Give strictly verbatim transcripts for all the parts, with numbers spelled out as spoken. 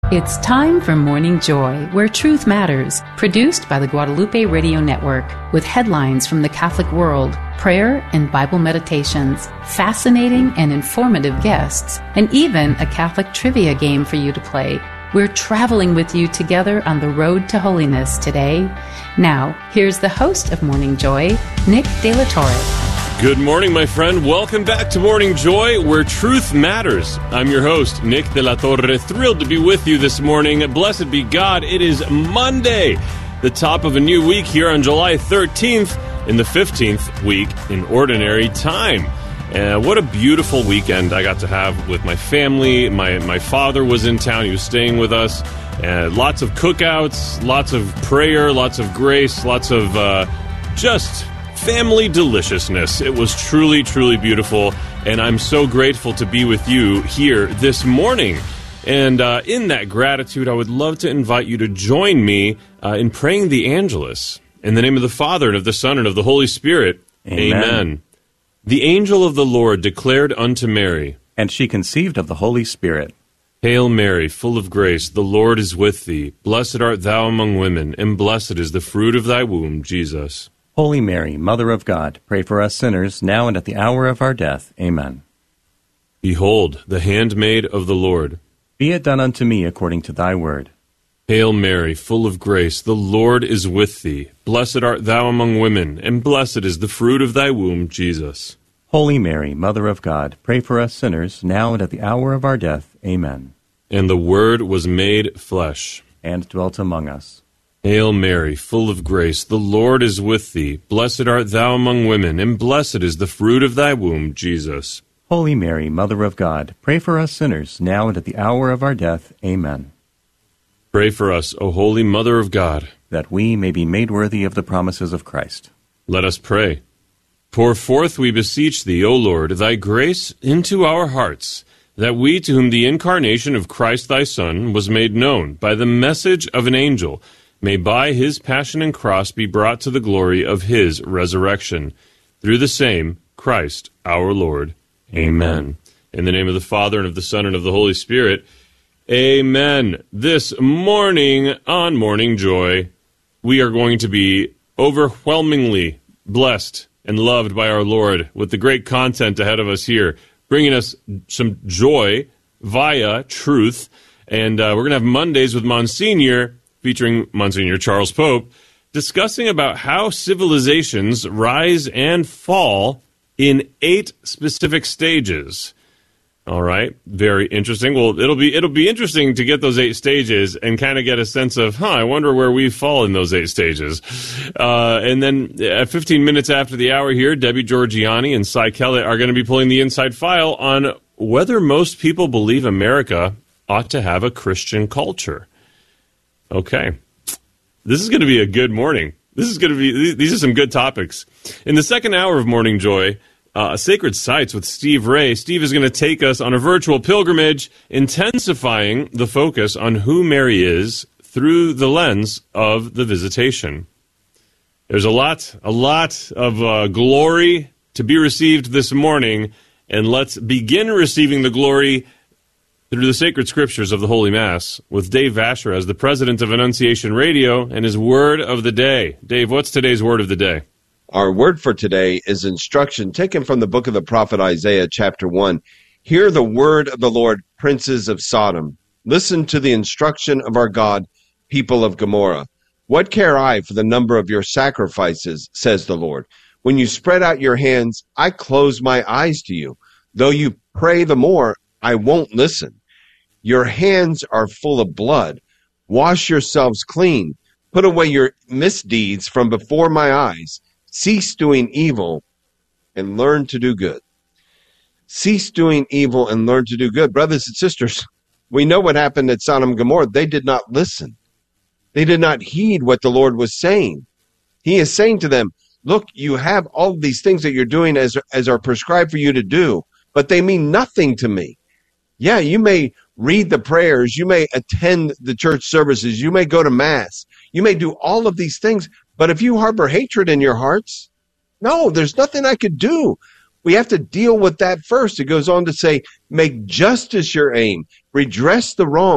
It's time for Morning Joy, where truth matters, produced by the Guadalupe Radio Network, with headlines from the Catholic world, prayer and Bible meditations, fascinating and informative guests, and even a Catholic trivia game for you to play. We're traveling with you together on the road to holiness today. Now, here's the host of Morning Joy, Nick De La Torre. Good morning, my friend. Welcome back to Morning Joy, where truth matters. I'm your host, Nick De La Torre. Thrilled to be with you this morning. Blessed be God. It is Monday, the top of a new week here on July thirteenth, in the fifteenth week in Ordinary Time. Uh, what a beautiful weekend I got to have with my family. My, my father was in town. He was staying with us. Uh, lots of cookouts, lots of prayer, lots of grace, lots of uh, just... family deliciousness. It was truly, truly beautiful, and I'm so grateful to be with you here this morning. And uh, in that gratitude, I would love to invite you to join me uh, in praying the Angelus. In the name of the Father, and of the Son, and of the Holy Spirit. Amen. Amen. The angel of the Lord declared unto Mary, and she conceived of the Holy Spirit. Hail Mary, full of grace, the Lord is with thee. Blessed art thou among women, and blessed is the fruit of thy womb, Jesus. Holy Mary, Mother of God, pray for us sinners, now and at the hour of our death. Amen. Behold, the handmaid of the Lord. Be it done unto me according to thy word. Hail Mary, full of grace, the Lord is with thee. Blessed art thou among women, and blessed is the fruit of thy womb, Jesus. Holy Mary, Mother of God, pray for us sinners, now and at the hour of our death. Amen. And the Word was made flesh, and dwelt among us. Hail Mary, full of grace, the Lord is with thee. Blessed art thou among women, and blessed is the fruit of thy womb, Jesus. Holy Mary, Mother of God, pray for us sinners, now and at the hour of our death. Amen. Pray for us, O Holy Mother of God, that we may be made worthy of the promises of Christ. Let us pray. Pour forth, we beseech thee, O Lord, thy grace into our hearts, that we, to whom the incarnation of Christ thy Son was made known by the message of an angel, may by his passion and cross be brought to the glory of his resurrection. Through the same Christ our Lord. Amen. Amen. In the name of the Father, and of the Son, and of the Holy Spirit. Amen. This morning on Morning Joy, we are going to be overwhelmingly blessed and loved by our Lord with the great content ahead of us here, bringing us some joy via truth. And uh, we're going to have Mondays with Monsignor, featuring Monsignor Charles Pope, discussing about how civilizations rise and fall in eight specific stages. All right, very interesting. Well, it'll be it'll be interesting to get those eight stages and kind of get a sense of, huh, I wonder where we fall in those eight stages. Uh, and then at fifteen minutes after the hour here, Debbie Georgiani and Cy Kellett are going to be pulling the inside file on whether most people believe America ought to have a Christian culture. Okay, this is going to be a good morning. This is going to be, these are some good topics. In the second hour of Morning Joy, uh, Sacred Sites with Steve Ray. Steve is going to take us on a virtual pilgrimage, intensifying the focus on who Mary is through the lens of the Visitation. There's a lot, a lot of uh, glory to be received this morning, and let's begin receiving the glory through the sacred scriptures of the Holy Mass, with Dave Vasher as the president of Annunciation Radio and his word of the day. Dave, what's today's word of the day? Our word for today is instruction taken from the book of the prophet Isaiah, chapter one. Hear the word of the Lord, princes of Sodom. Listen to the instruction of our God, people of Gomorrah. What care I for the number of your sacrifices, says the Lord? When you spread out your hands, I close my eyes to you. Though you pray the more, I won't listen. Your hands are full of blood. Wash yourselves clean. Put away your misdeeds from before my eyes. Cease doing evil and learn to do good. Cease doing evil and learn to do good. Brothers and sisters, we know what happened at Sodom and Gomorrah. They did not listen. They did not heed what the Lord was saying. He is saying to them, look, you have all of these things that you're doing as, as are prescribed for you to do, but they mean nothing to me. Yeah, you may read the prayers, you may attend the church services, you may go to Mass, you may do all of these things, but if you harbor hatred in your hearts, no, there's nothing I could do. We have to deal with that first. It goes on to say, make justice your aim, redress the wronged,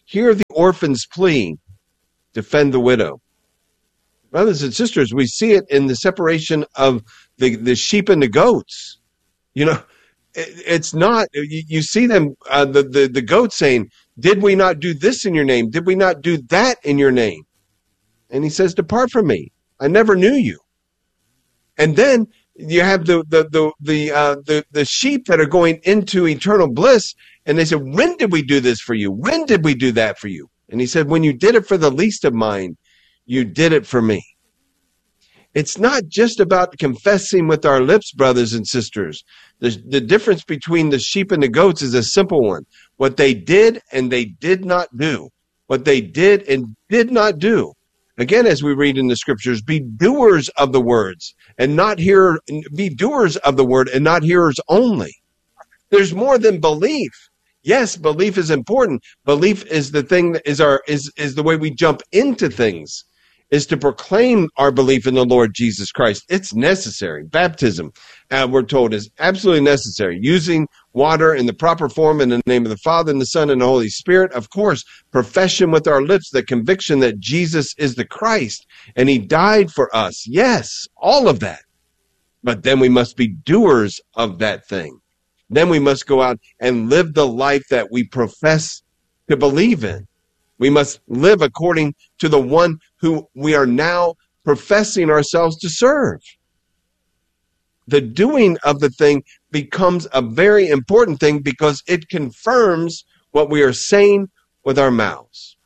Hear the orphan's plea. Defend the widow. Brothers and sisters, we see it in the separation of the, the sheep and the goats. You know, it, it's not, you, you see them, uh, the, the, the goats saying, did we not do this in your name? Did we not do that in your name? And he says, depart from me. I never knew you. And then you have the the the the, uh, the the sheep that are going into eternal bliss, and they said, when did we do this for you? When did we do that for you? And he said, when you did it for the least of mine, you did it for me. It's not just about confessing with our lips, brothers and sisters. The, the difference between the sheep and the goats is a simple one. What they did and they did not do. What they did and did not do. Again, as we read in the scriptures, be doers of the words and not hear, be doers of the word and not hearers only. There's more than belief. Yes, belief is important. Belief is the thing that is our, is, is the way we jump into things, is to proclaim our belief in the Lord Jesus Christ. It's necessary. Baptism, uh, we're told, is absolutely necessary. Using water in the proper form in the name of the Father and the Son and the Holy Spirit. Of course, profession with our lips, the conviction that Jesus is the Christ and he died for us. Yes, all of that. But then we must be doers of that thing. Then we must go out and live the life that we profess to believe in. We must live according to the one who we are now professing ourselves to serve. The doing of the thing becomes a very important thing because it confirms what we are saying with our mouths.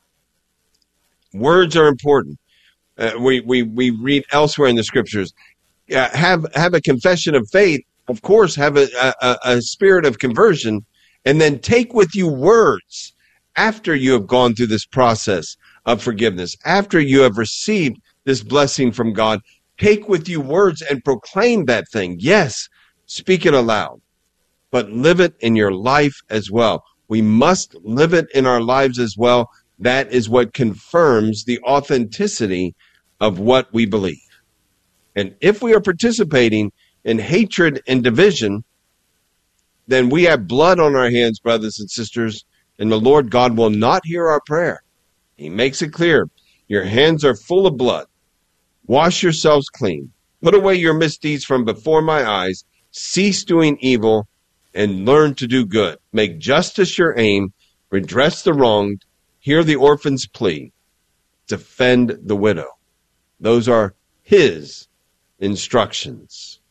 Words are important. Uh, we, we, we read elsewhere in the scriptures, uh, have, have a confession of faith, of course, have a, a, a spirit of conversion, and then take with you words after you have gone through this process of forgiveness, after you have received this blessing from God. Take with you words and proclaim that thing. Yes, speak it aloud, but live it in your life as well. We must live it in our lives as well. That is what confirms the authenticity of what we believe. And if we are participating in hatred and division, then we have blood on our hands, brothers and sisters, and the Lord God will not hear our prayer. He makes it clear, your hands are full of blood. Wash yourselves clean. Put away your misdeeds from before my eyes. Cease doing evil and learn to do good. Make justice your aim. Redress the wronged. Hear the orphan's plea. Defend the widow. Those are his instructions.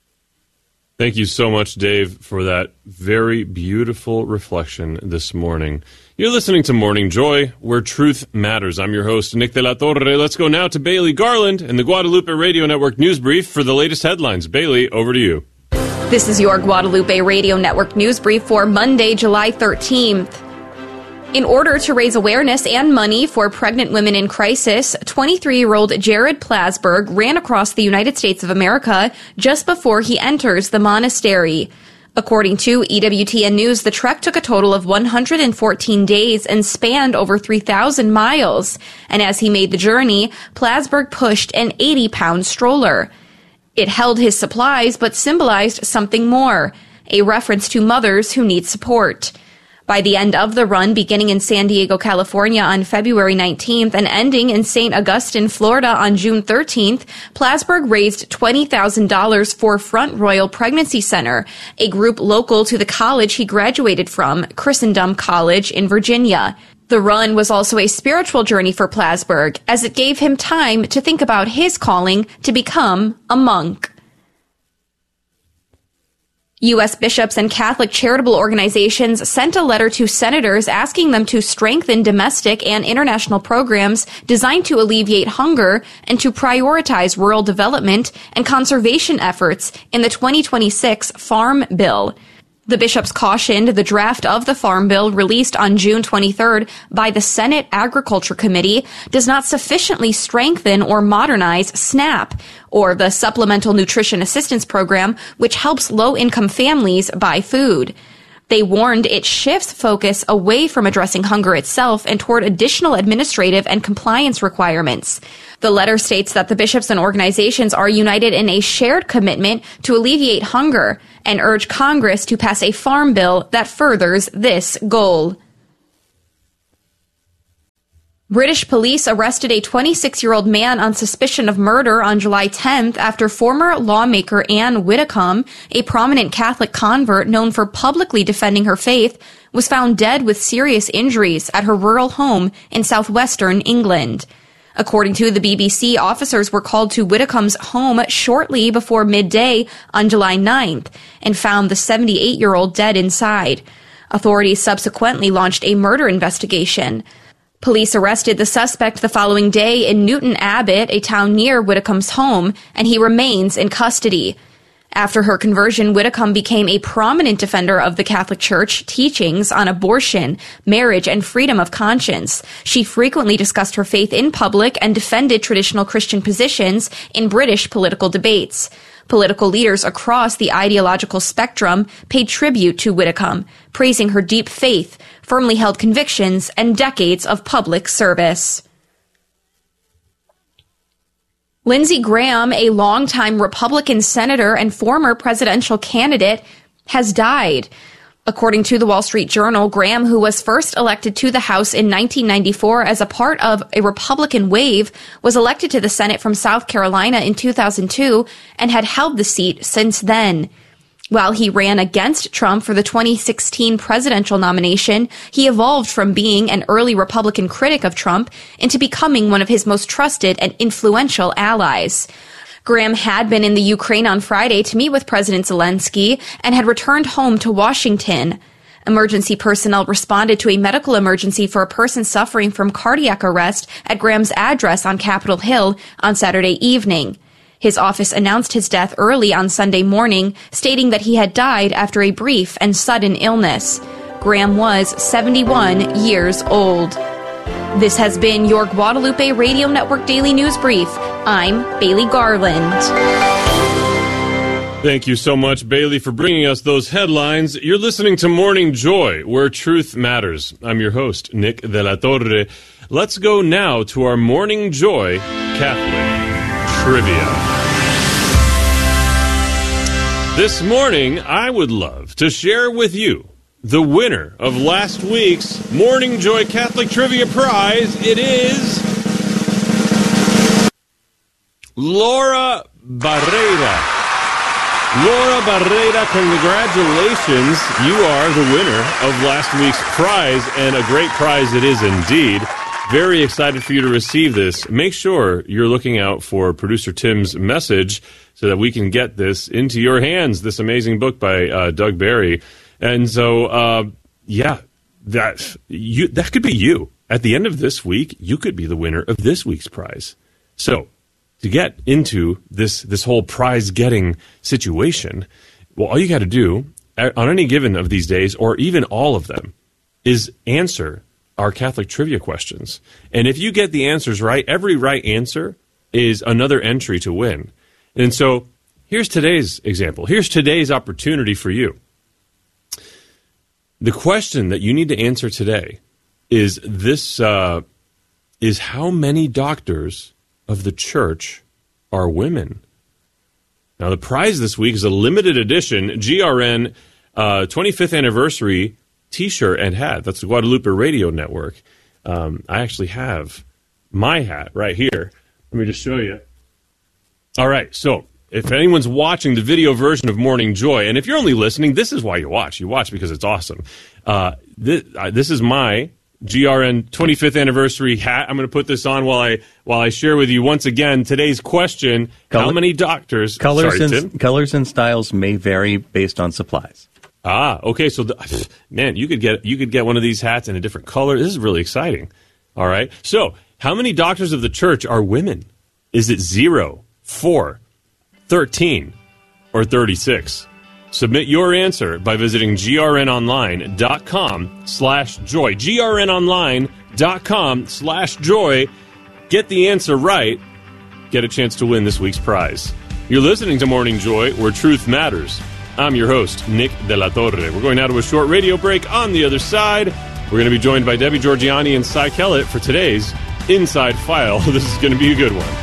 Thank you so much, Dave, for that very beautiful reflection this morning. You're listening to Morning Joy, where truth matters. I'm your host, Nick de la Torre. Let's go now to Bailey Garland and the Guadalupe Radio Network News Brief for the latest headlines. Bailey, over to you. This is your Guadalupe Radio Network News Brief for Monday, July thirteenth. In order to raise awareness and money for pregnant women in crisis, twenty-three-year-old Jared Plasberg ran across the United States of America just before he enters the monastery. According to E W T N News, the trek took a total of one hundred fourteen days and spanned over three thousand miles. And as he made the journey, Plasberg pushed an eighty-pound stroller. It held his supplies but symbolized something more, a reference to mothers who need support. By the end of the run, beginning in San Diego, California on February nineteenth and ending in Saint Augustine, Florida on June thirteenth, Plasberg raised twenty thousand dollars for Front Royal Pregnancy Center, a group local to the college he graduated from, Christendom College in Virginia. The run was also a spiritual journey for Plasberg, as it gave him time to think about his calling to become a monk. U S bishops and Catholic charitable organizations sent a letter to senators asking them to strengthen domestic and international programs designed to alleviate hunger and to prioritize rural development and conservation efforts in the twenty twenty-six Farm Bill. The bishops cautioned the draft of the Farm Bill released on June twenty-third by the Senate Agriculture Committee does not sufficiently strengthen or modernize SNAP, or the Supplemental Nutrition Assistance Program, which helps low-income families buy food. They warned it shifts focus away from addressing hunger itself and toward additional administrative and compliance requirements. The letter states that the bishops and organizations are united in a shared commitment to alleviate hunger and urge Congress to pass a farm bill that furthers this goal. British police arrested a twenty-six-year-old man on suspicion of murder on July tenth after former lawmaker Anne Widdecombe, a prominent Catholic convert known for publicly defending her faith, was found dead with serious injuries at her rural home in southwestern England. According to the B B C, officers were called to Widdecombe's home shortly before midday on July ninth and found the seventy-eight-year-old dead inside. Authorities subsequently launched a murder investigation. Police arrested the suspect the following day in Newton Abbot, a town near Widdecombe's home, and he remains in custody. After her conversion, Widdecombe became a prominent defender of the Catholic Church teachings on abortion, marriage, and freedom of conscience. She frequently discussed her faith in public and defended traditional Christian positions in British political debates. Political leaders across the ideological spectrum paid tribute to Widdecombe, praising her deep faith, firmly held convictions, and decades of public service. Lindsey Graham, a longtime Republican senator and former presidential candidate, has died. According to the Wall Street Journal, Graham, who was first elected to the House in nineteen ninety-four as a part of a Republican wave, was elected to the Senate from South Carolina in two thousand two and had held the seat since then. While he ran against Trump for the twenty sixteen presidential nomination, he evolved from being an early Republican critic of Trump into becoming one of his most trusted and influential allies. Graham had been in the Ukraine on Friday to meet with President Zelensky and had returned home to Washington. Emergency personnel responded to a medical emergency for a person suffering from cardiac arrest at Graham's address on Capitol Hill on Saturday evening. His office announced his death early on Sunday morning, stating that he had died after a brief and sudden illness. Graham was seventy-one years old. This has been your Guadalupe Radio Network Daily News Brief. I'm Bailey Garland. Thank you so much, Bailey, for bringing us those headlines. You're listening to Morning Joy, where truth matters. I'm your host, Nick de la Torre. Let's go now to our Morning Joy Catholic Trivia. This morning, I would love to share with you the winner of last week's Morning Joy Catholic Trivia Prize. It is Laura Barrera. Laura Barrera, congratulations. You are the winner of last week's prize, and a great prize it is indeed. Very excited for you to receive this. Make sure you're looking out for producer Tim's message so that we can get this into your hands, this amazing book by uh, Doug Barry. And so, uh, yeah, that you that could be you. At the end of this week, you could be the winner of this week's prize. So, to get into this this whole prize-getting situation, well, all you got to do on any given of these days, or even all of them, is answer our Catholic trivia questions. And if you get the answers right, every right answer is another entry to win. And so here's today's example. Here's today's opportunity for you. The question that you need to answer today is this, uh, is how many doctors of the church are women? Now, the prize this week is a limited edition G R N uh, twenty-fifth anniversary T-shirt and hat. That's the Guadalupe Radio Network. Um, I actually have my hat right here. Let me just show you. All right, so if anyone's watching the video version of Morning Joy, and if you're only listening, this is why you watch. You watch because it's awesome. Uh, this, uh, this is my G R N twenty-fifth anniversary hat. I'm going to put this on while I while I share with you once again today's question: Color, how many doctors? Colors sorry, and Tim? colors and styles may vary based on supplies. Ah, okay. So, the, man, you could get you could get one of these hats in a different color. This is really exciting. All right. So, how many doctors of the church are women? Is it zero, four, thirteen, or thirty-six? Submit your answer by visiting grnonline.com slash joy. grnonline.com slash joy. Get the answer right. Get a chance to win this week's prize. You're listening to Morning Joy, where truth matters. I'm your host, Nick de la Torre. We're going now to a short radio break. On the other side, we're going to be joined by Debbie Georgiani and Cy Kellett for today's Inside File. This is going to be a good one.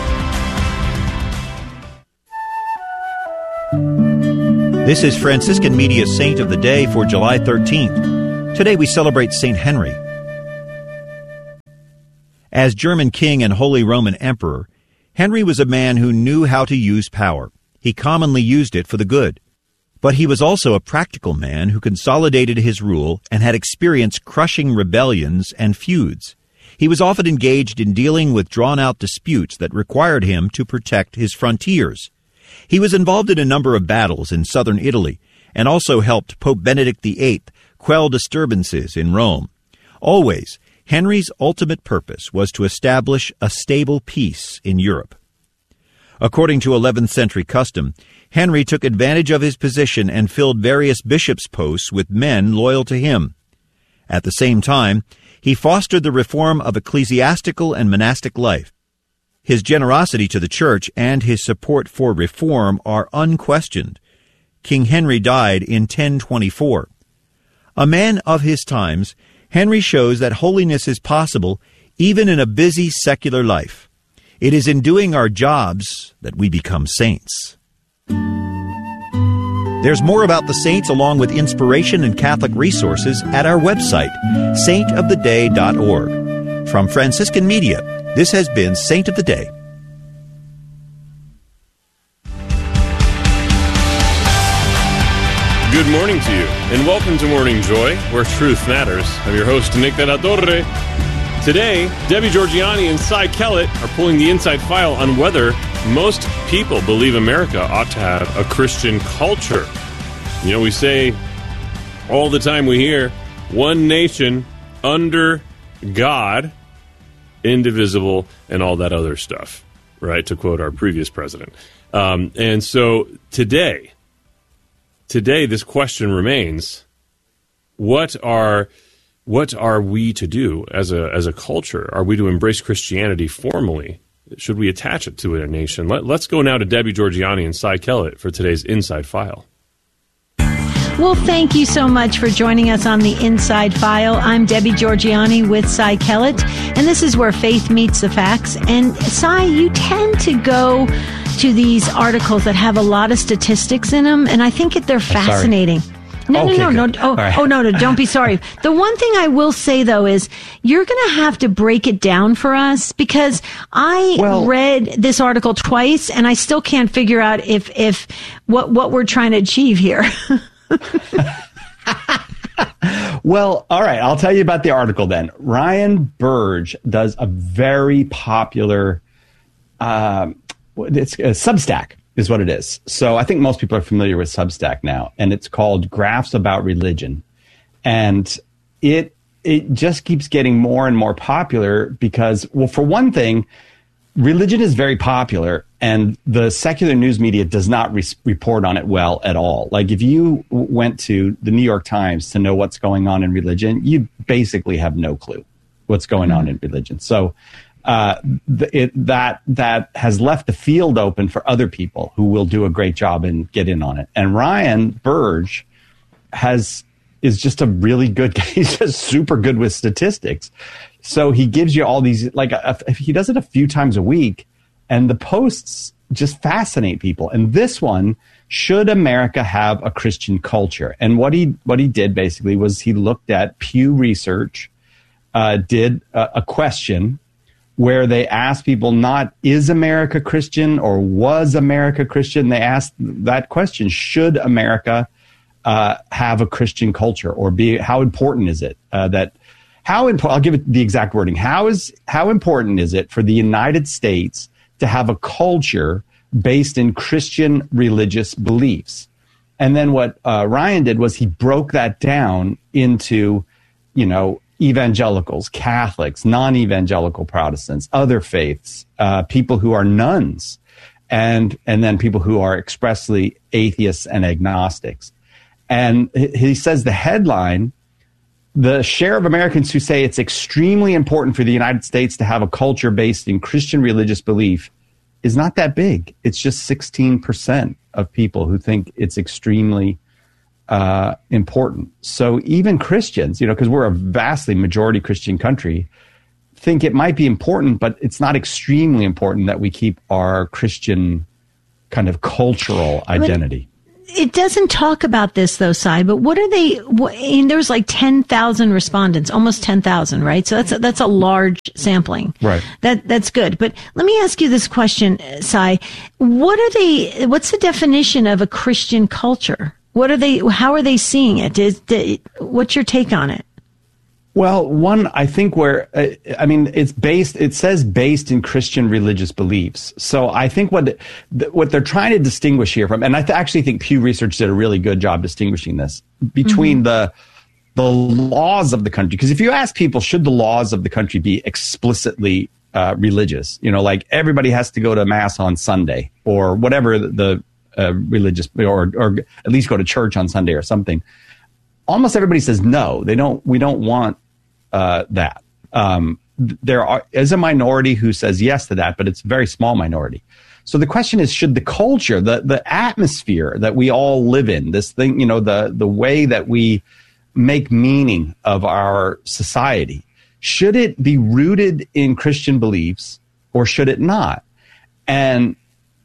This is Franciscan Media Saint of the Day for July thirteenth. Today we celebrate Saint Henry. As German king and Holy Roman Emperor, Henry was a man who knew how to use power. He commonly used it for the good. But he was also a practical man who consolidated his rule and had experienced crushing rebellions and feuds. He was often engaged in dealing with drawn-out disputes that required him to protect his frontiers. He was involved in a number of battles in southern Italy and also helped Pope Benedict the Eighth quell disturbances in Rome. Always, Henry's ultimate purpose was to establish a stable peace in Europe. According to eleventh century custom, Henry took advantage of his position and filled various bishops' posts with men loyal to him. At the same time, he fostered the reform of ecclesiastical and monastic life. His generosity to the church and his support for reform are unquestioned. King Henry died in ten twenty-four. A man of his times, Henry shows that holiness is possible even in a busy secular life. It is in doing our jobs that we become saints. There's more about the saints along with inspiration and Catholic resources at our website, saint of the day dot org. From Franciscan Media, this has been Saint of the Day. Good morning to you, and welcome to Morning Joy, where truth matters. I'm your host, Nick De La Torre. Today, Debbie Georgianni and Cy Kellett are pulling the inside file on whether most people believe America ought to have a Christian culture. You know, we say all the time, we hear, one nation under God, indivisible, and all that other stuff, right, to quote our previous president. Um, and so today, today this question remains, what are... What are we to do as a as a culture? Are we to embrace Christianity formally? Should we attach it to a nation? Let, let's go now to Debbie Georgianni and Cy Kellett for today's Inside File. Well, thank you so much for joining us on the Inside File. I'm Debbie Georgianni with Cy Kellett, and this is where faith meets the facts. And Cy, you tend to go to these articles that have a lot of statistics in them, and I think that they're fascinating. Sorry. No, okay, no, no, good. no. Oh, right. oh, no, no. Don't be sorry. The one thing I will say, though, is you're going to have to break it down for us, because I well, read this article twice and I still can't figure out if, if what, what we're trying to achieve here. Well, all right. I'll tell you about the article then. Ryan Burge does a very popular, um, it's a Substack. Is what it is. So I think most people are familiar with Substack now, and it's called Graphs About Religion. And it it just keeps getting more and more popular because, well, for one thing, religion is very popular, and the secular news media does not re- report on it well at all. Like if you went to the New York Times to know what's going on in religion, you basically have no clue what's going mm-hmm. on in religion. So Uh, it, that that has left the field open for other people who will do a great job and get in on it. And Ryan Burge has is just a really good guy. He's just super good with statistics. So he gives you all these, like a, a, he does it a few times a week, and the posts just fascinate people. And this one, should America have a Christian culture? And what he what he did basically was he looked at Pew Research, uh, did a, a question where they asked people not, is America Christian or was America Christian? They asked that question, should America uh, have a Christian culture, or be, how important is it uh, that, how important, I'll give it the exact wording. How is, how important is it for the United States to have a culture based in Christian religious beliefs? And then what uh, Ryan did was he broke that down into, you know, evangelicals, Catholics, non-evangelical Protestants, other faiths, uh, people who are nuns, and and then people who are expressly atheists and agnostics. And he says the headline, the share of Americans who say it's extremely important for the United States to have a culture based in Christian religious belief is not that big. It's just sixteen percent of people who think it's extremely Uh, important. So even Christians, you know, because we're a vastly majority Christian country, think it might be important, but it's not extremely important that we keep our Christian kind of cultural identity. it doesn't talk about this though, Cy, but what are they, what, and there was like ten thousand respondents, almost ten thousand, right? So that's a, that's a large sampling. Right. That, that's good. But let me ask you this question, Cy. What are they, what's the definition of a Christian culture? What are they, how are they seeing it? Is, what's your take on it? Well, one, I think where, uh, I mean, it's based, it says based in Christian religious beliefs. So I think what, what they're trying to distinguish here from, and I th- actually think Pew Research did a really good job distinguishing this between mm-hmm. the, the laws of the country. Because if you ask people, should the laws of the country be explicitly uh, religious? You know, like everybody has to go to mass on Sunday or whatever the, the uh, religious, or, or at least go to church on Sunday or something. Almost everybody says no, they don't, we don't want uh, that. Um, there are, is a minority who says yes to that, but it's a very small minority. So the question is, should the culture, the, the atmosphere that we all live in, this thing, you know, the, the way that we make meaning of our society, should it be rooted in Christian beliefs or should it not? And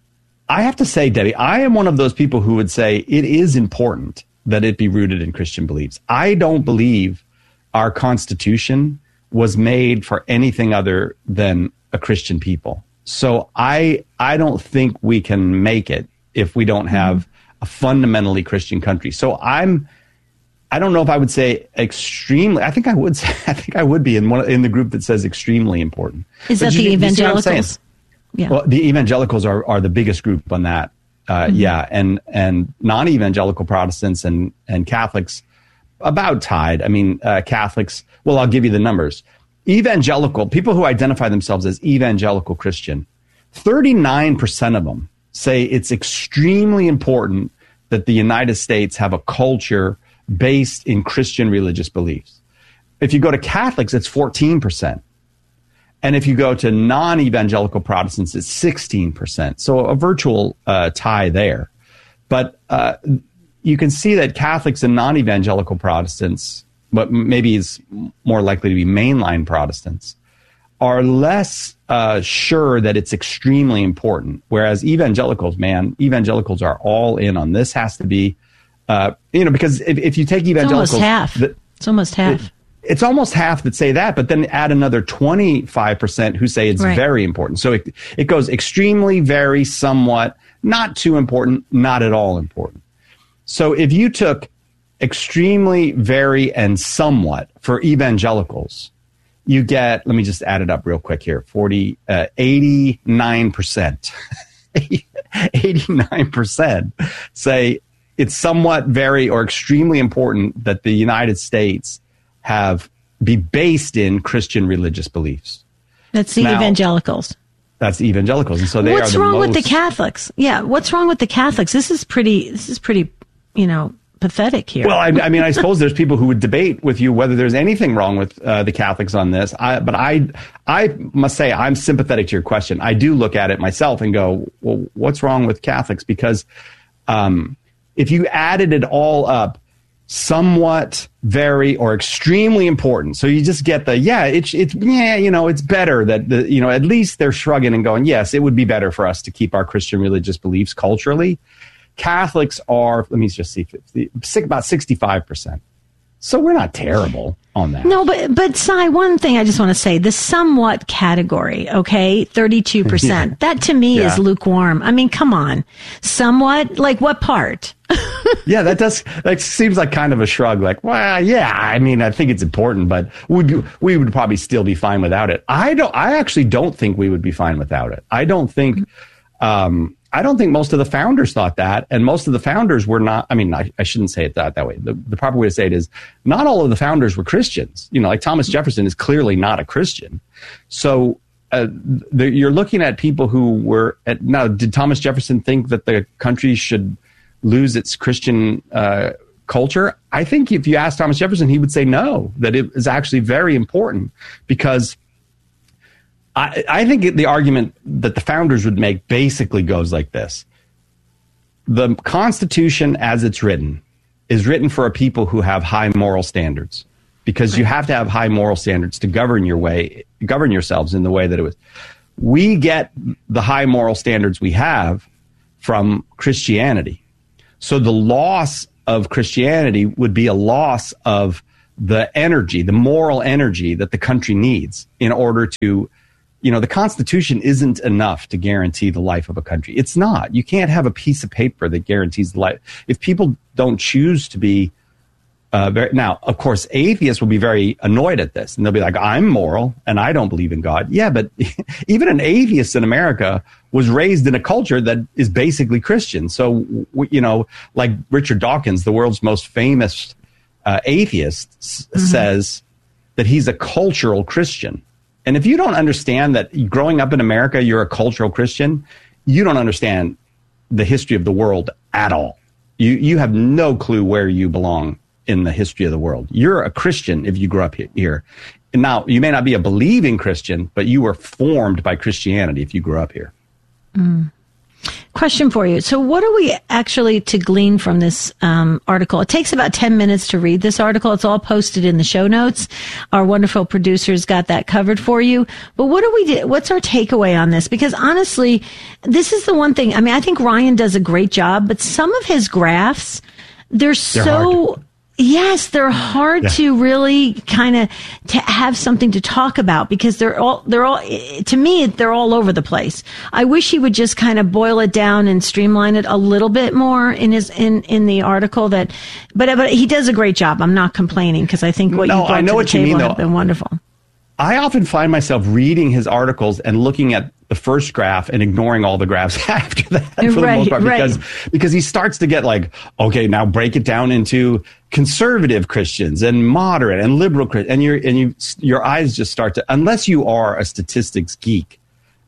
I have to say, Debbie, I am one of those people who would say it is important that it be rooted in Christian beliefs. I don't believe our Constitution was made for anything other than a Christian people. So I I don't think we can make it if we don't have a fundamentally Christian country. So I'm I don't know if I would say extremely. I think I would say I think I would be in one in the group that says extremely important. Is but that you, the you evangelicals? Yeah. Well, the evangelicals are are the biggest group on that. Uh, mm-hmm. Yeah, and and non-evangelical Protestants and and Catholics about tied. I mean, uh, Catholics. Well, I'll give you the numbers. Evangelical people who identify themselves as evangelical Christian, thirty-nine percent of them say it's extremely important that the United States have a culture based in Christian religious beliefs. If you go to Catholics, it's fourteen percent. And if you go to non-evangelical Protestants, it's sixteen percent. So a virtual uh, tie there. But uh, you can see that Catholics and non-evangelical Protestants, but maybe is more likely to be mainline Protestants, are less uh, sure that it's extremely important. Whereas evangelicals, man, evangelicals are all in on this. Has to be, uh, you know, because if, if you take evangelicals, it's almost half. The, it's almost half. It, It's almost half that say that, but then add another twenty-five percent who say it's right. very important. So it, it goes extremely, very, somewhat, not too important, not at all important. So if you took extremely, very, and somewhat for evangelicals, you get, let me just add it up real quick here, forty, uh, eighty-nine percent. eighty-nine percent say it's somewhat, very, or extremely important that the United States have be based in Christian religious beliefs. That's the now, evangelicals. That's the evangelicals, and so they what's are the wrong most, with the Catholics? Yeah, what's wrong with the Catholics? This is pretty. This is pretty. You know, pathetic here. Well, I, I mean, I suppose there's people who would debate with you whether there's anything wrong with uh, the Catholics on this. I, but I, I must say, I'm sympathetic to your question. I do look at it myself and go, well, what's wrong with Catholics? Because um, if you added it all up, somewhat, very, or extremely important. So you just get the, yeah, it's, it's, yeah, you know, it's better that the, you know, at least they're shrugging and going, yes, it would be better for us to keep our Christian religious beliefs culturally. Catholics are, let me just see, about sixty-five percent. So we're not terrible on that. No, but, but Cy, one thing I just want to say, the somewhat category, okay, thirty-two percent. Yeah. That to me yeah. is lukewarm. I mean, come on. Somewhat, like what part? Yeah, that does, that seems like kind of a shrug, like, well, yeah, I mean, I think it's important, but we'd be, we would probably still be fine without it. I don't, I actually don't think we would be fine without it. I don't think, um, I don't think most of the founders thought that, and most of the founders were not, I mean, I, I shouldn't say it that, that way. The, the proper way to say it is not all of the founders were Christians. You know, like Thomas Jefferson is clearly not a Christian. So uh, the, you're looking at people who were, at, now, did Thomas Jefferson think that the country should lose its Christian uh, culture? I think if you ask Thomas Jefferson, he would say no, that it is actually very important, because I, I think the argument that the founders would make basically goes like this. The Constitution as it's written is written for a people who have high moral standards, because you have to have high moral standards to govern your way, govern yourselves in the way that it was. We get the high moral standards we have from Christianity. So the loss of Christianity would be a loss of the energy, the moral energy that the country needs in order to, you know, the Constitution isn't enough to guarantee the life of a country. It's not. You can't have a piece of paper that guarantees the life. If people don't choose to be uh, very, now, of course, atheists will be very annoyed at this, and they'll be like, I'm moral and I don't believe in God. Yeah, but even an atheist in America was raised in a culture that is basically Christian. So, you know, like Richard Dawkins, the world's most famous Uh, atheist s- mm-hmm. says that he's a cultural Christian. And if you don't understand that growing up in America, you're a cultural Christian, you don't understand the history of the world at all. You you have no clue where you belong in the history of the world. You're a Christian if you grew up he- here. And now, you may not be a believing Christian, but you were formed by Christianity if you grew up here. Mm. Question for you. So what are we actually to glean from this um, article? It takes about ten minutes to read this article. It's all posted in the show notes. Our wonderful producers got that covered for you. But what do we do? What's our takeaway on this? Because honestly, this is the one thing. I mean, I think Ryan does a great job, but some of his graphs, they're, they're so... Hard. Yes, they're hard yeah. to really kind of to have something to talk about because they're all, they're all, to me, they're all over the place. I wish he would just kind of boil it down and streamline it a little bit more in his, in, in the article that, but, but he does a great job. I'm not complaining because I think what no, you brought I know to what the table you mean, have though. been wonderful. I often find myself reading his articles and looking at the first graph and ignoring all the graphs after that for right, the most part because, right. because he starts to get like, okay, now break it down into conservative Christians and moderate and liberal Christians. And, you're, and you, your eyes just start to, unless you are a statistics geek,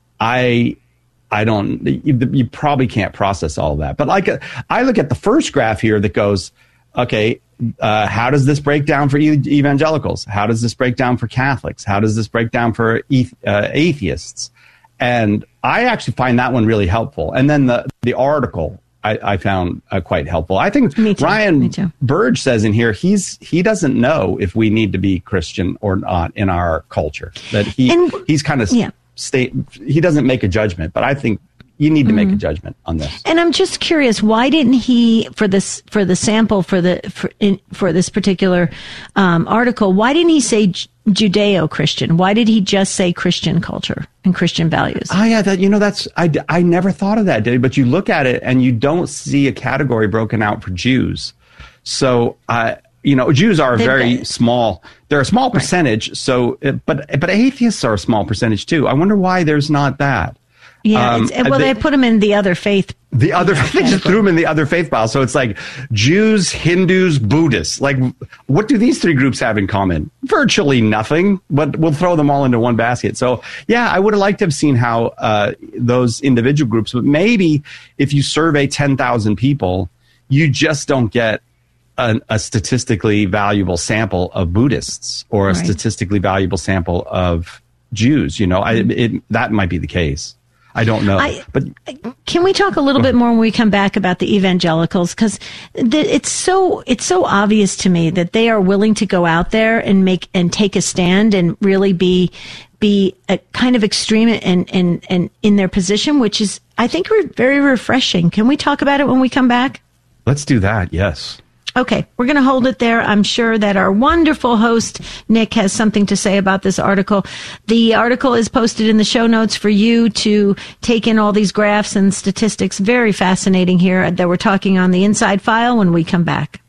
I, I don't, you, you probably can't process all of that. But like, I look at the first graph here that goes, okay, Uh, how does this break down for e- evangelicals? How does this break down for Catholics? How does this break down for e- uh, atheists? And I actually find that one really helpful. And then the, the article I, I found uh, quite helpful. I think Me too. Ryan Me too. Burge says in here, he's he doesn't know if we need to be Christian or not in our culture. That he And, he's kind of yeah. state he doesn't make a judgment, but I think you need to make a judgment on this. And I'm just curious, why didn't he, for this, for the sample, for the, for, in, for this particular, um, article, why didn't he say J- Judeo-Christian? Why did he just say Christian culture and Christian values? Oh yeah, that, you know, that's, I, I never thought of that, Dave, but you look at it and you don't see a category broken out for Jews. So, uh, you know, Jews are a They've very been, small, they're a small percentage. Right. So, but, but atheists are a small percentage too. I wonder why there's not that. Yeah, um, it's, well, they, they put them in the other faith. The other, know, they just threw them in the other faith pile. So it's like Jews, Hindus, Buddhists. Like, what do these three groups have in common? Virtually nothing, but we'll throw them all into one basket. So, yeah, I would have liked to have seen how uh, those individual groups, but maybe if you survey ten thousand people, you just don't get a, a statistically valuable sample of Buddhists or a right. statistically valuable sample of Jews. You know, I, it, that might be the case. I don't know. I, but can we talk a little bit more when we come back about the evangelicals? Because it's so it's so obvious to me that they are willing to go out there and make and take a stand and really be be a kind of extreme and and and in their position, which is I think re- very refreshing. Can we talk about it when we come back? Let's do that. Yes. Okay, we're going to hold it there. I'm sure that our wonderful host, Nick, has something to say about this article. The article is posted in the show notes for you to take in all these graphs and statistics. Very fascinating here that we're talking on the Inside File when we come back.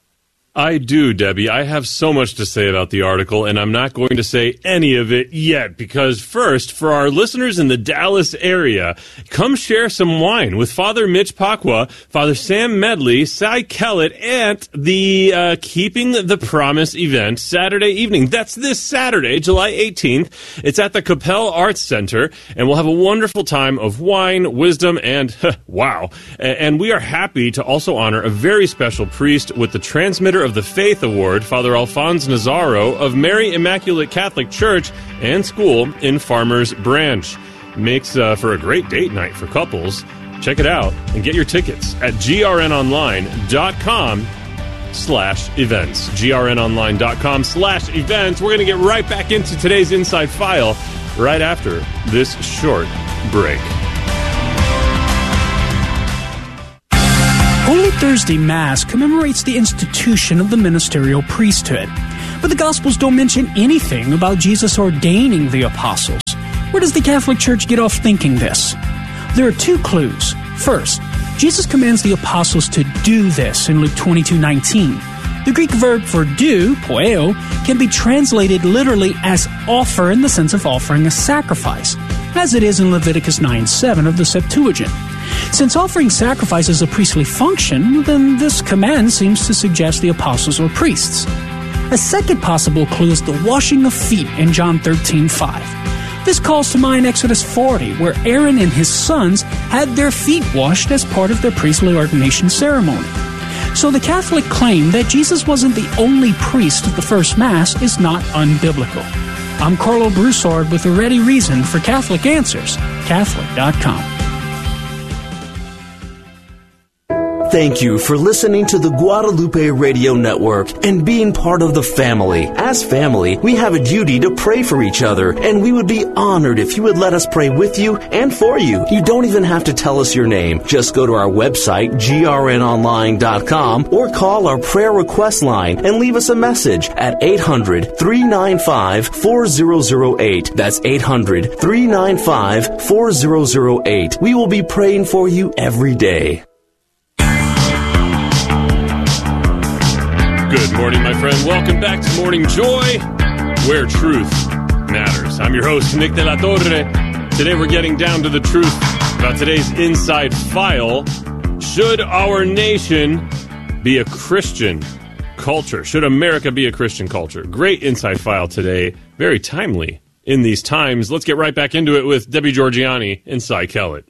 I do, Debbie. I have so much to say about the article, and I'm not going to say any of it yet, because first, for our listeners in the Dallas area, come share some wine with Father Mitch Pacwa, Father Sam Medley, Cy Kellett, at the uh, Keeping the Promise event Saturday evening. That's this Saturday, July eighteenth. It's at the Capel Arts Center, and we'll have a wonderful time of wine, wisdom, and wow. And we are happy to also honor a very special priest with the transmitter of the Faith Award, Father Alphonse Nazaro of Mary Immaculate Catholic Church and School in Farmers Branch. Makes uh, for a great date night for couples. Check it out and get your tickets at grnonline.com slash events. grnonline.com slash events. We're going to get right back into today's Inside File right after this short break. Holy Thursday Mass commemorates the institution of the ministerial priesthood, but the Gospels don't mention anything about Jesus ordaining the apostles. Where does the Catholic Church get off thinking this? There are two clues. First, Jesus commands the apostles to do this in Luke twenty-two nineteen. The Greek verb for do, poeo, can be translated literally as offer in the sense of offering a sacrifice, as it is in Leviticus nine seven of the Septuagint. Since offering sacrifice is a priestly function, then this command seems to suggest the apostles were priests. A second possible clue is the washing of feet in John thirteen five. This calls to mind Exodus forty, where Aaron and his sons had their feet washed as part of their priestly ordination ceremony. So the Catholic claim that Jesus wasn't the only priest at the first Mass is not unbiblical. I'm Carlo Broussard with a ready reason for Catholic Answers, Catholic dot com. Thank you for listening to the Guadalupe Radio Network and being part of the family. As family, we have a duty to pray for each other, and we would be honored if you would let us pray with you and for you. You don't even have to tell us your name. Just go to our website, G R N online dot com, or call our prayer request line and leave us a message at eight hundred, three nine five, four zero zero eight. That's eight hundred, three nine five, four zero zero eight. We will be praying for you every day. Good morning, my friend. Welcome back to Morning Joy, where truth matters. I'm your host, Nick de la Torre. Today we're getting down to the truth about today's Inside File. Should our nation be a Christian culture? Should America be a Christian culture? Great Inside File today. Very timely in these times. Let's get right back into it with Debbie Georgianni and Cy Kellett.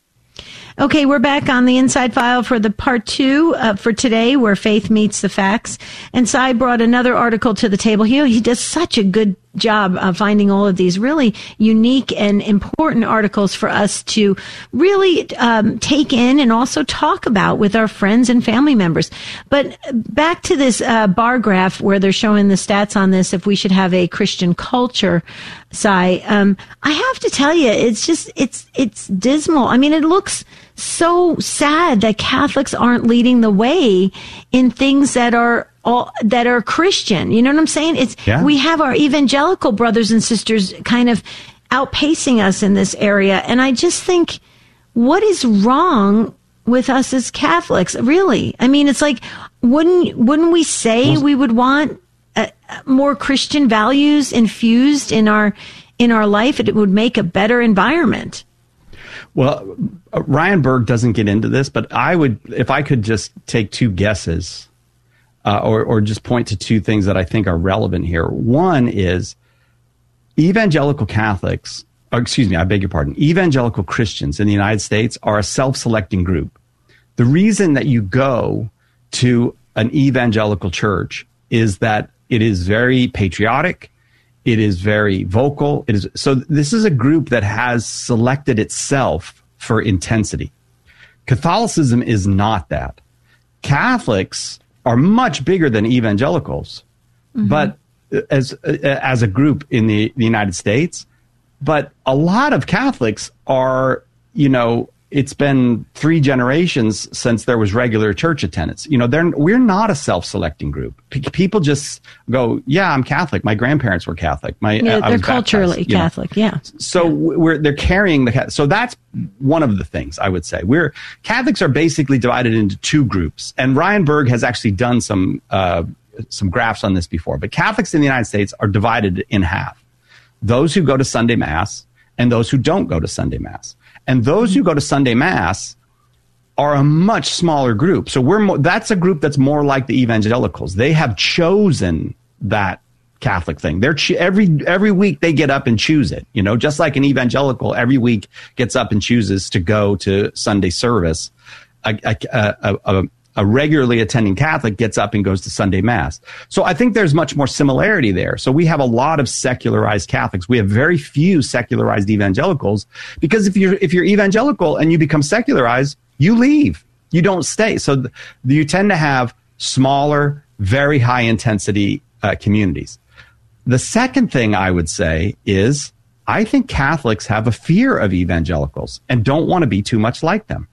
Okay, we're back on the Inside File for the part two uh, for today, where faith meets the facts. And Cy brought another article to the table. He, he does such a good job of finding all of these really unique and important articles for us to really um, take in and also talk about with our friends and family members. But back to this uh, bar graph where they're showing the stats on this, if we should have a Christian culture, Cy, um, I have to tell you, it's just, it's, it's dismal. I mean, it looks so sad that Catholics aren't leading the way in things that are all that are Christian. You know what I'm saying? It's yeah. We have our evangelical brothers and sisters kind of outpacing us in this area, and I just think, what is wrong with us as Catholics? Really, I mean, it's like, wouldn't wouldn't we say we would want uh, more Christian values infused in our in our life? It would make a better environment. Well, uh, Ryan Berg doesn't get into this, but I would, if I could just take two guesses, uh, or, or just point to two things that I think are relevant here. One is evangelical Catholics, or excuse me, I beg your pardon, evangelical Christians in the United States are a self-selecting group. The reason that you go to an evangelical church is that it is very patriotic. It is very vocal. It is so. This is a group that has selected itself for intensity. Catholicism is not that. Catholics are much bigger than evangelicals, mm-hmm. but as as a group in the, the United States. But a lot of Catholics are, you know, it's been three generations since there was regular church attendance. You know, they're, we're not a self-selecting group. P- people just go, yeah, I'm Catholic. My grandparents were Catholic. My, yeah, uh, they're culturally baptized, Catholic, you know? Yeah. So we're, they're carrying the, so that's one of the things I would say. We're, Catholics are basically divided into two groups. And Ryan Berg has actually done some, uh, some graphs on this before. But Catholics in the United States are divided in half. Those who go to Sunday Mass and those who don't go to Sunday Mass. And those who go to Sunday Mass are a much smaller group. So we're more, that's a group that's more like the evangelicals. They have chosen that Catholic thing. They're cho- every every week they get up and choose it. You know, just like an evangelical every week gets up and chooses to go to Sunday service. A, a, a, a, a regularly attending Catholic gets up and goes to Sunday Mass. So I think there's much more similarity there. So we have a lot of secularized Catholics. We have very few secularized evangelicals, because if you're if you're evangelical and you become secularized, you leave. You don't stay. So th- you tend to have smaller, very high intensity uh, communities. The second thing I would say is I think Catholics have a fear of evangelicals and don't want to be too much like them.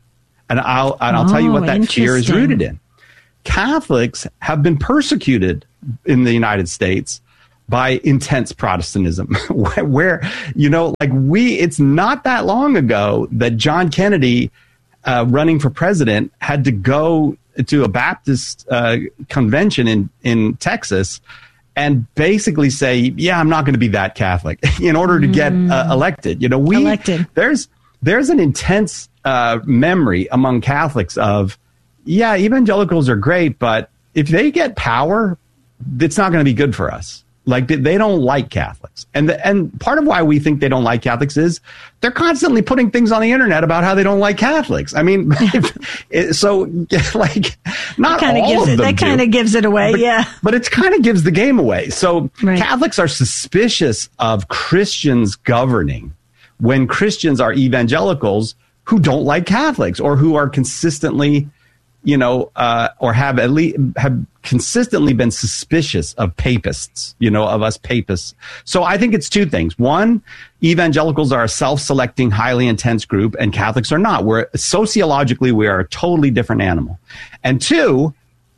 And I'll, and I'll oh, tell you what that fear is rooted in. Catholics have been persecuted in the United States by intense Protestantism, where, you know, like we, it's not that long ago that John Kennedy, uh, running for president, had to go to a Baptist uh, convention in, in Texas and basically say, yeah, I'm not going to be that Catholic in order to get uh, elected. You know, we, elected. there's, there's an intense uh, memory among Catholics of, yeah, evangelicals are great, but if they get power, it's not going to be good for us. Like, they don't like Catholics. And the, and part of why we think they don't like Catholics is they're constantly putting things on the internet about how they don't like Catholics. I mean, if, so, like, not all gives of it, them That kind of gives it away, but, yeah. But it kind of gives the game away. So right. Catholics are suspicious of Christians governing when Christians are evangelicals who don't like Catholics or who are consistently, you know, uh, or have at least have consistently been suspicious of papists, you know, of us papists. So I think it's two things. One, evangelicals are a self-selecting, highly intense group, and Catholics are not. We're sociologically, we are a totally different animal. And two,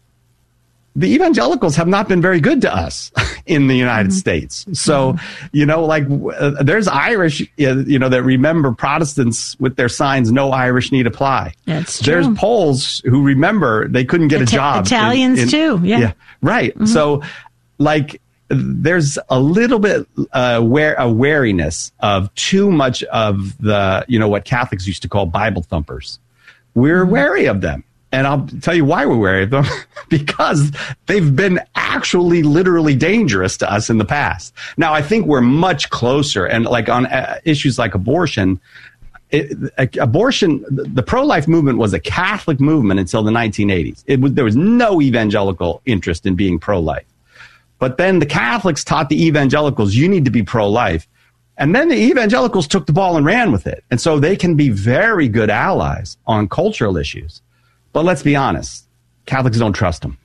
the evangelicals have not been very good to us in the United mm-hmm. States. So, mm-hmm. you know, like uh, there's Irish, you know, that remember Protestants with their signs, no Irish need apply. That's true. There's Poles who remember they couldn't get Ita- a job. Italians in, in, too. Yeah. yeah right. Mm-hmm. So like there's a little bit uh, where a wariness of too much of the, you know, what Catholics used to call Bible thumpers. We're mm-hmm. wary of them. And I'll tell you why we're wary of them, because they've been actually literally dangerous to us in the past. Now, I think we're much closer. And like on uh, issues like abortion, it, uh, abortion, the pro-life movement was a Catholic movement until the nineteen eighties. It was, there was no evangelical interest in being pro-life. But then the Catholics taught the evangelicals, you need to be pro-life. And then the evangelicals took the ball and ran with it. And so they can be very good allies on cultural issues. But let's be honest, Catholics don't trust them.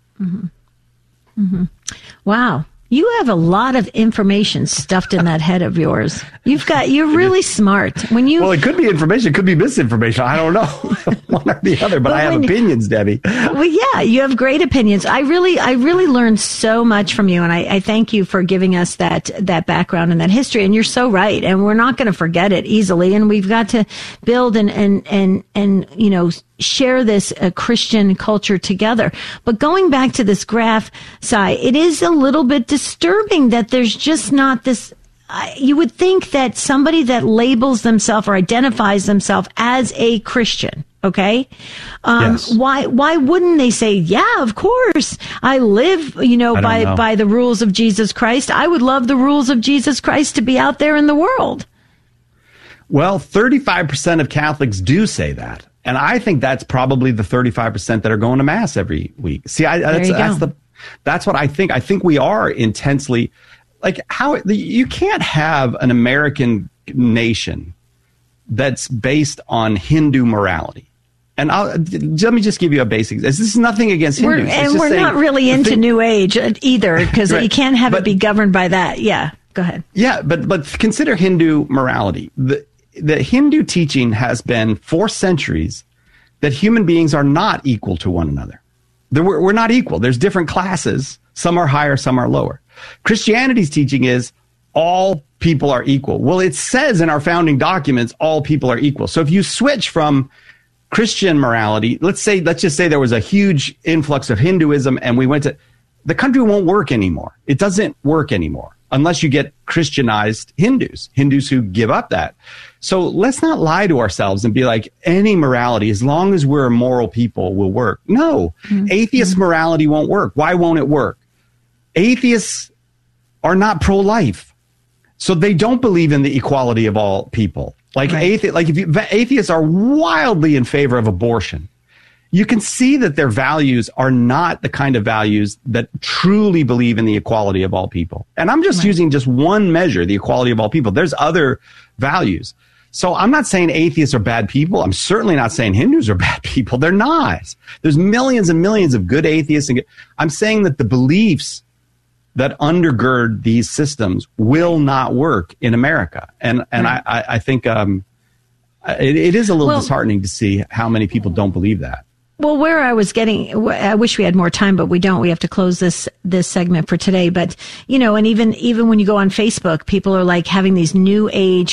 Mm-hmm. Mm-hmm. Wow. You have a lot of information stuffed in that head of yours. You've got, you're really smart. When you Well, it could be information, it could be misinformation. I don't know. One or the other, but, but I have opinions, Debbie. Well, yeah, you have great opinions. I really, I really learned so much from you. And I, I thank you for giving us that, that background and that history. And you're so right. And we're not going to forget it easily. And we've got to build and, and, and, and, you know, share this uh, Christian culture together. But going back to this graph, Cy, it is a little bit disturbing that there's just not this. Uh, you would think that somebody that labels themselves or identifies themselves as a Christian, okay, um, yes. why why wouldn't they say, yeah, of course, I live, you know, by know. by the rules of Jesus Christ. I would love the rules of Jesus Christ to be out there in the world. Well, thirty-five percent of Catholics do say that. And I think that's probably the thirty-five percent that are going to mass every week. See, I, that's, that's the, that's what I think. I think we are intensely, like, how you can't have an American nation that's based on Hindu morality. And I'll, let me just give you a basic. This is nothing against Hindus. We're, and we're saying, not really into thing, New Age either, because right, you can't have but, it be governed by that. Yeah, go ahead. Yeah, but but consider Hindu morality. The, The Hindu teaching has been for centuries that human beings are not equal to one another. We're, we're not equal. There's different classes. Some are higher, some are lower. Christianity's teaching is all people are equal. Well, it says in our founding documents, all people are equal. So if you switch from Christian morality, let's say, let's just say there was a huge influx of Hinduism and we went to, the country won't work anymore. It doesn't work anymore unless you get Christianized Hindus, Hindus who give up that. So let's not lie to ourselves and be like, any morality, as long as we're moral people, will work. No, mm-hmm. atheist morality won't work. Why won't it work? Atheists are not pro-life. So they don't believe in the equality of all people. Like, right. athe- like if you, atheists are wildly in favor of abortion. You can see that their values are not the kind of values that truly believe in the equality of all people. And I'm just right. using just one measure, the equality of all people. There's other values. So I'm not saying atheists are bad people. I'm certainly not saying Hindus are bad people. They're not. There's millions and millions of good atheists. And good, I'm saying that the beliefs that undergird these systems will not work in America. And and right. I, I think um, it, it is a little Well- disheartening to see how many people don't believe that. Well, where I was getting, I wish we had more time, but we don't. We have to close this, this segment for today. But, you know, and even, even when you go on Facebook, people are like having these new age